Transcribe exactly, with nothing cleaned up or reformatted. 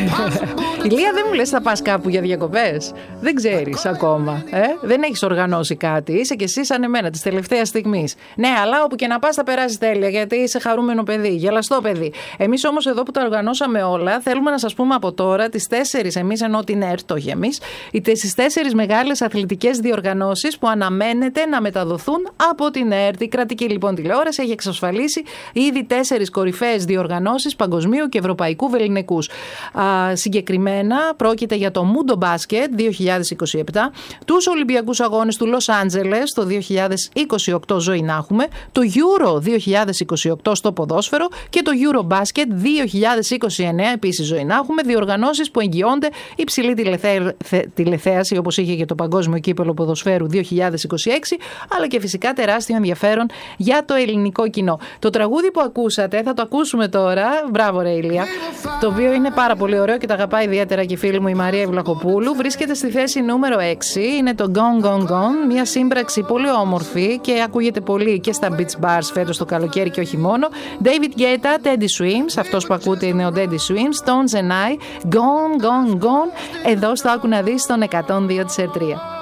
Ηλία, δεν μου λες θα πας κάπου για διακοπές? Δεν ξέρεις ακόμα, ε? Δεν έχεις οργανώσει κάτι. Είσαι κι εσύ σαν εμένα της τελευταίας στιγμής. Ναι, αλλά όπου και να πας θα περάσεις τέλεια, γιατί είσαι χαρούμενο παιδί, γελαστό παιδί. Εμείς όμως εδώ που τα οργανώσαμε όλα, θέλουμε να σας πούμε από τώρα τις τέσσερις, εμείς ενώ την ΕΡΤ, όχι εμείς, τις τέσσερις μεγάλες αθλητικές διοργανώσεις που αναμένεται να μεταδοθούν από την ΕΡΤ. Η κρατική λοιπόν τηλεόραση έχει εξασφαλίσει ήδη τέσσερις κορυφαίες διοργανώσεις παγκοσμίου και ευρωπαϊκού βεληνικούς. Συγκεκριμένα πρόκειται για το Mundo Basket δύο χιλιάδες είκοσι επτά, τους Ολυμπιακούς Αγώνες του Λος Άντζελες το δύο χιλιάδες είκοσι οκτώ, ζωή να έχουμε, το Euro δύο χιλιάδες είκοσι οκτώ στο ποδόσφαιρο και το Eurobasket δύο χιλιάδες είκοσι εννέα, επίσης ζωή να έχουμε, διοργανώσεις που εγγυώνται υψηλή τηλεθέ... τηλεθέαση, όπως είχε και το Παγκόσμιο Κύπελλο Ποδοσφαίρου δύο χιλιάδες είκοσι έξι, αλλά και φυσικά τεράστιο ενδιαφέρον για το ελληνικό κοινό. Το τραγούδι που ακούσατε, θα το ακούσουμε τώρα, μπράβο ρε Ηλία, το οποίο είναι πάρα πολύ ωραίο και το αγαπάει ιδιαίτερα και η φίλη μου η Μαρία Ευλαχοπούλου. Βρίσκεται στη θέση νούμερο έξι. Είναι το Gone Gone Gone. Μια σύμπραξη πολύ όμορφη και ακούγεται πολύ και στα beach bars φέτος το καλοκαίρι και όχι μόνο. David Guetta, Teddy Swims. Αυτός που ακούτε είναι ο Teddy Swims. Tones and I. Gone Gone Gone. Εδώ στο Άκου να δεις στον εκατόν δύο της Ερτρία.